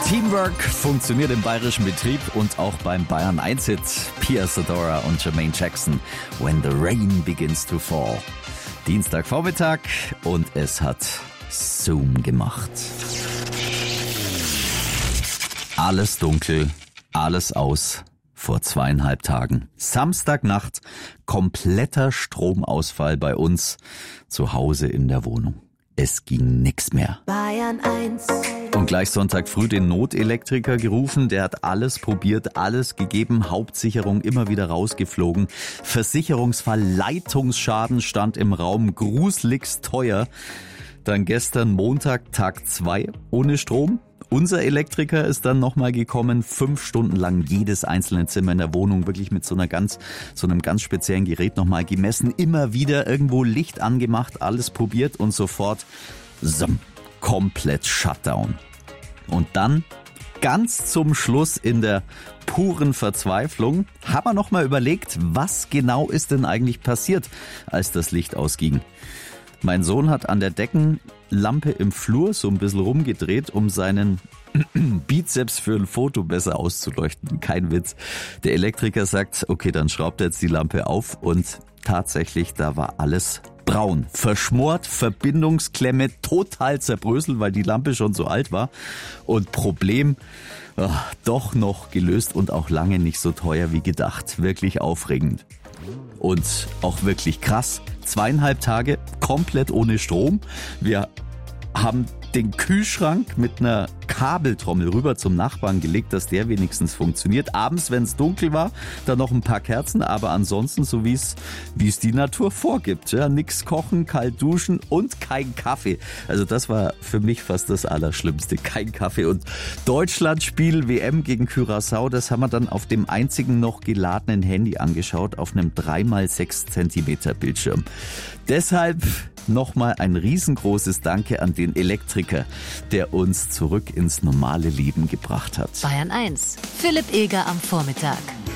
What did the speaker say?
Teamwork funktioniert im bayerischen Betrieb und auch beim Bayern 1-Hit. Pia Zadora und Jermaine Jackson, When the Rain Begins to Fall. Dienstagvormittag und es hat Zoom gemacht. Alles dunkel, alles aus. Vor 2,5 Tagen. Samstagnacht, kompletter Stromausfall bei uns zu Hause in der Wohnung. Es ging nix mehr. Bayern 1. Und gleich Sonntag früh den Notelektriker gerufen. Der hat alles probiert, alles gegeben. Hauptsicherung immer wieder rausgeflogen. Versicherungsfall Leitungsschaden stand im Raum. Gruseligst teuer. Dann gestern Montag, Tag 2 ohne Strom. Unser Elektriker ist dann nochmal gekommen, 5 Stunden lang jedes einzelne Zimmer in der Wohnung wirklich mit so einem ganz speziellen Gerät nochmal gemessen, immer wieder irgendwo Licht angemacht, alles probiert und sofort komplett Shutdown. Und dann ganz zum Schluss in der puren Verzweiflung haben wir nochmal überlegt, was genau ist denn eigentlich passiert, als das Licht ausging. Mein Sohn hat an der Deckenlampe im Flur so ein bisschen rumgedreht, um seinen Bizeps für ein Foto besser auszuleuchten. Kein Witz. Der Elektriker sagt, okay, dann schraubt er jetzt die Lampe auf und tatsächlich, da war alles braun. Verschmort, Verbindungsklemme total zerbröselt, weil die Lampe schon so alt war. Und Problem doch noch gelöst und auch lange nicht so teuer wie gedacht. Wirklich aufregend. Und auch wirklich krass. 2,5 Tage komplett ohne Strom. Wir haben den Kühlschrank mit einer Kabeltrommel rüber zum Nachbarn gelegt, dass der wenigstens funktioniert. Abends, wenn es dunkel war, dann noch ein paar Kerzen, aber ansonsten so wie es die Natur vorgibt. Ja, nix kochen, kalt duschen und kein Kaffee. Also das war für mich fast das Allerschlimmste. Kein Kaffee. Und Deutschlandspiel WM gegen Curaçao, das haben wir dann auf dem einzigen noch geladenen Handy angeschaut, auf einem 3x6 Zentimeter Bildschirm. Deshalb nochmal ein riesengroßes Danke an den Elektriker, der uns zurück ins normale Leben gebracht hat. Bayern 1. Philipp Eger am Vormittag.